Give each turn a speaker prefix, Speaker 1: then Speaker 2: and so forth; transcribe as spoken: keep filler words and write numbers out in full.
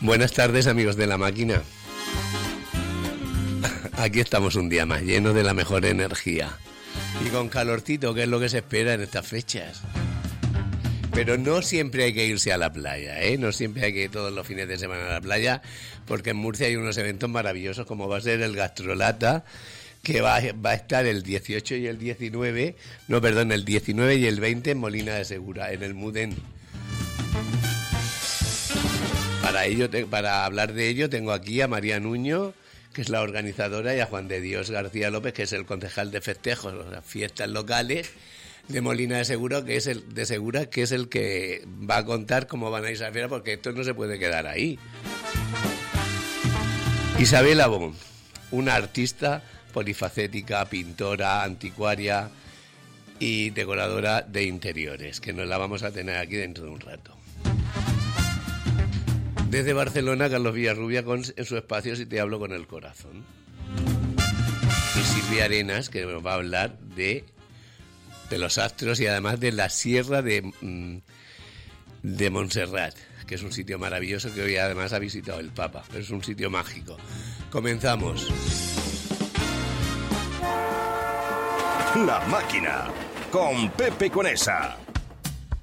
Speaker 1: Buenas tardes, amigos de La Máquina. Aquí estamos un día más, lleno de la mejor energía. Y con calorcito, que es lo que se espera en estas fechas. Pero no siempre hay que irse a la playa, ¿eh? No siempre hay que ir todos los fines de semana a la playa, porque en Murcia hay unos eventos maravillosos, como va a ser el Gastrolata, que va, va a estar el dieciocho y el diecinueve, no, perdón, el diecinueve y el veinte en Molina de Segura, en el Mudén. Para ello, para hablar de ello, tengo aquí a María Nuño, que es la organizadora, y a Juan de Dios García López, que es el concejal de festejos, o sea, fiestas locales de Molina de Segura, que es el de Segura, que es el que va a contar cómo van a ir a la fiesta, porque esto no se puede quedar ahí. Isabel Abón, una artista polifacética, pintora, anticuaria y decoradora de interiores, que nos la vamos a tener aquí dentro de un rato. Desde Barcelona, Carlos Villarrubia con, en su espacio Si te hablo con el corazón. Y Silvia Arenas, que nos va a hablar de, de los astros y además de la sierra de, de Montserrat, que es un sitio maravilloso que hoy además ha visitado el Papa. Pero es un sitio mágico. Comenzamos.
Speaker 2: La Máquina, con Pepe Conesa.